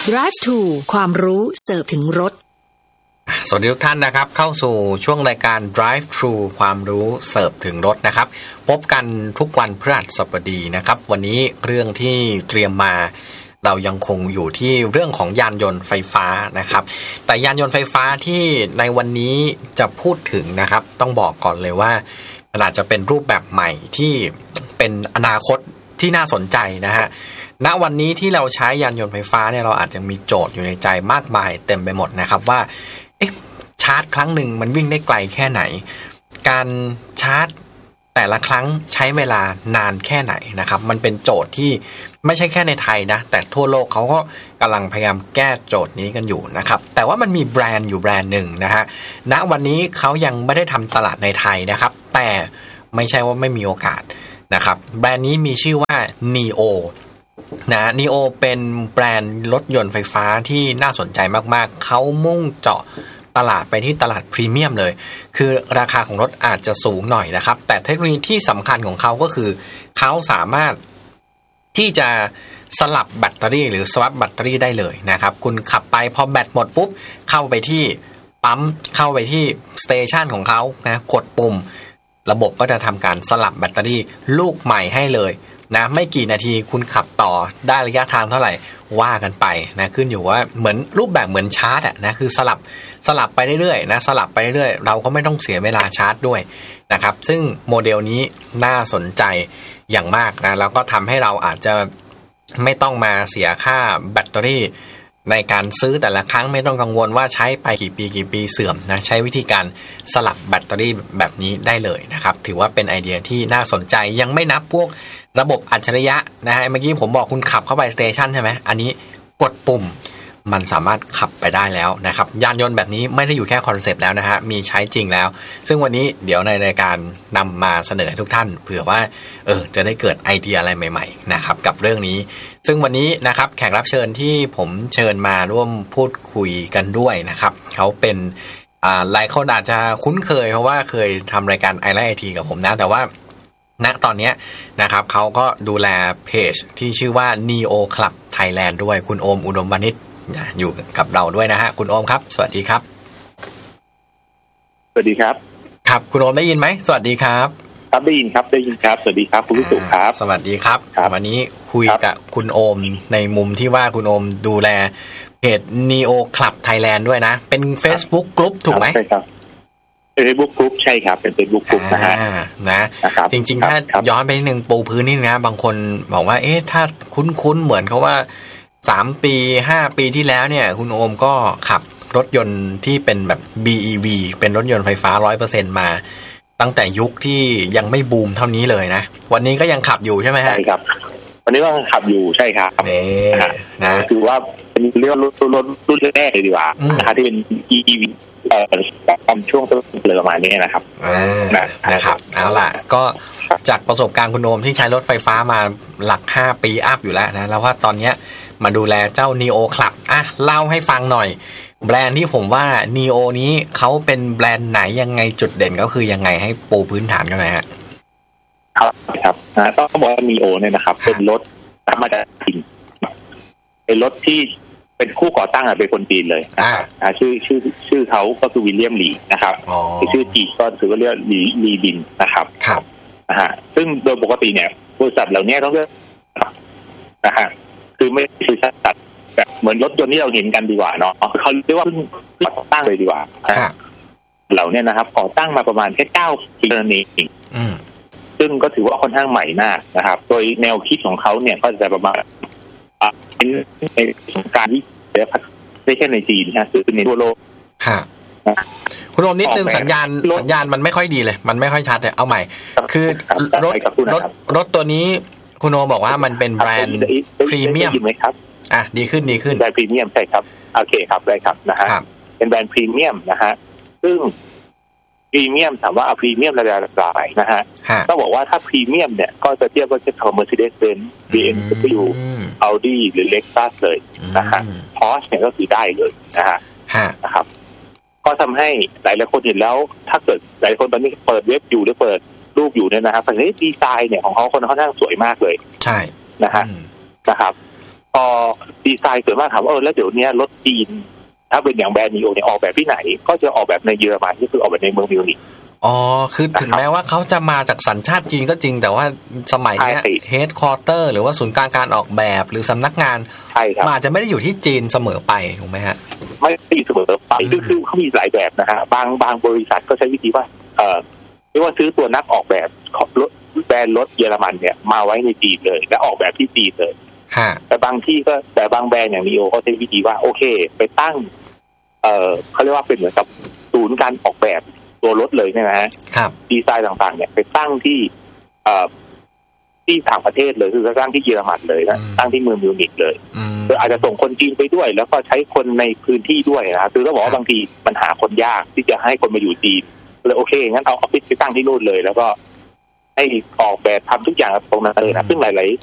Drive to ความรู้เสิร์ฟถึงรถสวัสดีทุกท่านนะครับเข้าสู่ช่วงรายการ Drive Thru ความรู้เสิร์ฟถึงรถนะครับพบกันทุกวันพฤหัสบดีนะครับวันนี้เรื่องที่เตรียมมาเรายังคงอยู่ที่เรื่องของยานยนต์ไฟฟ้านะครับแต่ยานยนต์ไฟฟ้าที่ในวันนี้จะพูดถึงนะครับต้องบอกก่อนเลยว่าอาจจะเป็นรูปแบบใหม่ที่เป็นอนาคตที่น่าสนใจนะฮะณวันนี้ที่เราใช้ยานยนต์ไฟฟ้าเนี่ยเราอาจจะมีโจทย์อยู่ในใจมากมายเต็มไปหมดนะครับว่าชาร์จครั้งหนึ่งมันวิ่งได้ไกลแค่ไหนการชาร์จแต่ละครั้งใช้เวลานานแค่ไหนนะครับมันเป็นโจทย์ที่ไม่ใช่แค่ในไทยนะแต่ทั่วโลกเขาก็กำลังพยายามแก้โจทย์นี้กันอยู่นะครับแต่ว่ามันมีแบรนด์อยู่แบรนด์หนึ่งนะฮะณวันนี้เขายังไม่ได้ทำตลาดในไทยนะครับแต่ไม่ใช่ว่าไม่มีโอกาสนะครับแบรนด์นี้มีชื่อว่า NIO นะ NIO เป็นแบรนด์รถยนต์ไฟฟ้าที่น่าสนใจมากๆเขามุ่งเจาะตลาดไปที่ตลาดพรีเมียมเลยคือราคาของรถอาจจะสูงหน่อยนะครับแต่เทคโนโลยีที่สำคัญของเขาก็คือเขาสามารถที่จะสลับแบตเตอรี่หรือสวัปแบตเตอรี่ได้เลยนะครับคุณขับไปพอแบตหมดปุ๊บเข้าไปที่ปั๊มเข้าไปที่สเตชันของเขานะกดปุ่มระบบก็จะทำการสลับแบตเตอรี่ลูกใหม่ให้เลยนะไม่กี่นาทีคุณขับต่อได้ระยะทางเท่าไหร่ว่ากันไปนะขึ้นอยู่ว่าเหมือนรูปแบบเหมือนชาร์จนะคือสลับไปเรื่อยๆนะสลับไปเรื่อยๆเราก็ไม่ต้องเสียเวลาชาร์จด้วยนะครับซึ่งโมเดลนี้น่าสนใจอย่างมากนะแล้วก็ทำให้เราอาจจะไม่ต้องมาเสียค่าแบตเตอรี่ในการซื้อแต่ละครั้งไม่ต้องกังวลว่าใช้ไปกี่ปีเสื่อมนะใช้วิธีการสลับแบตเตอรี่แบบนี้ได้เลยนะครับถือว่าเป็นไอเดียที่น่าสนใจยังไม่นับพวกระบบอัจฉริยะนะฮะเมื่อกี้ผมบอกคุณขับเข้าไปสเตชันใช่ไหมอันนี้กดปุ่มมันสามารถขับไปได้แล้วนะครับยานยนต์แบบนี้ไม่ได้อยู่แค่คอนเซปต์แล้วนะฮะมีใช้จริงแล้วซึ่งวันนี้เดี๋ยวในรายการนำมาเสนอให้ทุกท่านเผื่อว่าจะได้เกิดไอเดียอะไรใหม่ๆนะครับกับเรื่องนี้ซึ่งวันนี้นะครับแขกรับเชิญที่ผมเชิญมาร่วมพูดคุยกันด้วยนะครับเขาเป็นหลายคนอาจจะคุ้นเคยเพราะว่าเคยทำรายการ iLife IT กับผมนะแต่ว่าณตอนนี้นะครับเขาก็ดูแลเพจที่ชื่อว่า NIO Club Thailand ด้วยคุณโอมอุดมวณิชอยู่กับเราด้วยนะฮะคุณโอมครับสวัสดีครับสวัสดีครับครับคุณโอมได้ยินไหมสวัสดีครับครับได้ยินครับสวัสดีครับคุณวิสุครับสวัสดีครับวันนี้คุยกับคุณโอมในมุมที่ว่าคุณโอมดูแลเพจ NIO Club Thailand ด้วยนะเป็น Facebook Group ถูกไหมใช่ครับเป็น Facebook Group ใช่ครับเป็น Facebook Group นะฮะนะจริงๆถ้าย้อนไปนิดนึงปูพื้นนิดนะบางคนบอกว่าถ้าคุ้นเหมือนเขาว่า3 ปี 5 ปีที่แล้วเนี่ยคุณโอมก็ขับรถยนต์ที่เป็นแบบ BEV เป็นรถยนต์ไฟฟ้า 100% มาตั้งแต่ยุคที่ยังไม่บูมเท่านี้เลยนะวันนี้ก็ยังขับอยู่ใช่ไหมฮะใช่ครับวันนี้ก็ขับอยู่ใช่ครับนะคือว่าเป็นเรียกรถรุ่นแรกเลยดีกว่าที่เป็น EV ตอนช่วงต้นเลยประมาณนี้นะครับนะครับเอาล่ะก็จากประสบการณ์คุณโอมที่ใช้รถไฟฟ้ามาหลัก5 ปีอัพอยู่แล้วนะแล้วว่าตอนนี้มาดูแลเจ้า NIO Club เล่าให้ฟังหน่อยแบรนด์ที่ผมว่า NIO นี้เขาเป็นแบรนด์ไหนยังไงจุดเด่นก็คือยังไงให้ปูพื้นฐานกันหน่อยฮะครับต้องบอกว่า NIO เนี่ยนะครับเป็นรถธรรมดาจริงเป็นรถที่เป็นคู่ก่อตั้งเป็นคนจีนเลยชื่อเขาก็คือวิลเลียมหลีนะครับชื่อจีนก็ถือว่าเรียกหลีบินนะครับซึ่งโดยปกติเนี่ยบริษัทเหล่านี้ต้องเรียกนะฮะคือไม่ใช่บริษัทแบบเหมือนรถยนต์ที่เราเห็นกันดีกว่าเนาะเขาเรียกว่าก่อตั้งเลยดีกว่าเหล่านี้นะครับก่อตั้งมาประมาณแค่9 ปีเท่านั้นเองซึ่งก็ถือว่าค่อนข้างใหม่มากนะครับโดยแนวคิดของเขาเนี่ยก็จะประมาณเป็นในการที่ไม่ใช่ในจีนนะคือในทั่วโลกคุณโอมนิดนึงสัญญาณมันไม่ค่อยดีเลยมันไม่ค่อยชัดเลยเอาใหม่คือรถตัวนี้คุณโอมบอกว่ามันเป็นแบรนด์พรีเมียมดีขึ้นแบรนด์พรีเมียมใช่ครับโอเคครับได้ครับนะฮะเป็นแบรนด์พรีเมียมนะฮะซึ่งพรีเมียมถามว่าเอาพรีเมียมระดับไหนนะฮะต้องบอกว่าถ้าพรีเมียมเนี่ยก็จะเทียบกับเช่น Mercedes-Benz BMW Audi หรือ Lexus เลยนะฮะ Porsche เนี่ยก็คือได้เลยนะครับก็ทำให้หลายคนเห็นแล้วถ้าเกิดหลายคนตอนนี้เปิดเว็บอยู่หรือเปิดรูปอยู่เนี่ยนะครับฝั่งนี้ดีไซน์เนี่ยของเขาค่อนข้างสวยมากเลยใช่นะครับพอดีไซน์ส่วนมากถามว่าแล้วเดี๋ยวนี้รถจีนถ้าเป็นอย่างแบรนด์นีโอเนี่ยออกแบบที่ไหนก็จะออกแบบในเยอรมันก็คือออกแบบในเมืองมิวนิกอ๋อคือถึงแม้ว่าเขาจะมาจากสัญชาติจีนก็จริงแต่ว่าสมัยนี้เฮดคอร์เตอร์หรือว่าศูนย์กลางการออกแบบหรือสำนักงานมันอาจจะไม่ได้อยู่ที่จีนเสมอไปถูกไหมฮะไม่ได้เสมอไปคือเขามีหลายแบบนะฮะบางบริษัทก็ใช้วิธีว่าเรียกว่าซื้อตัวนักออกแบบรถแบรนด์รถเยอรมันเนี่ยมาไว้ในจีนเลยและออกแบบที่จีนเลยแต่บางที่ก็แต่บางแบรนด์อย่างนีโอเขาใช้วิธีว่าโอเคไปตั้งเขาเรียกว่าเป็นเหมือนกับศูนย์การออกแบบตัวรถเลยใช่ไหมฮะดีไซน์ต่างๆเนี่ยไปตั้งที่ต่างประเทศเลยคือตั้งที่เยอรมันเลยนะตั้งที่เมืองมิวนิกเลยคืออาจจะส่งคนจีนไปด้วยแล้วก็ใช้คนในพื้นที่ด้วยนะคือต้องบอกว่าบางทีมันหาคนยากที่จะให้คนมาอยู่จีนเลยโอเคงั้นเอาออฟฟิศไปตั้งที่นู่นเลยแล้วก็ให้ออกแบบทำทุกอย่างตรงนั้นเลยนะซึ่งหลาย